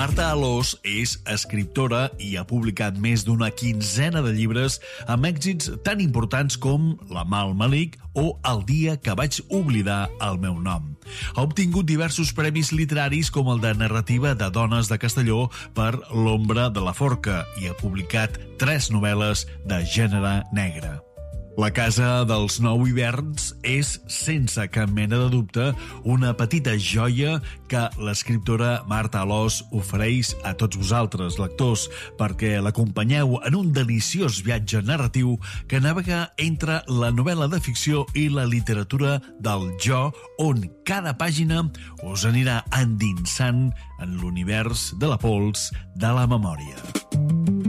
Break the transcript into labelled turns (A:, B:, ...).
A: Marta Alòs és escriptora i ha publicat més d'una quinzena de llibres amb èxits tan importants com La mà al melic o El dia que vaig oblidar el meu nom. Ha obtingut diversos premis literaris com el de narrativa de dones de Castelló per L'ombra de la forca i ha publicat 3 novel·les de gènere negre. La Casa dels 9 hiverns és, sense cap mena de dubte, una petita joia que l'escriptora Marta Alòs ofereix a tots vosaltres, lectors, perquè l'acompanyeu en un deliciós viatge narratiu que navega entre la novel·la de ficció i la literatura del jo, on cada pàgina us anirà endinsant en l'univers de la pols de la memòria.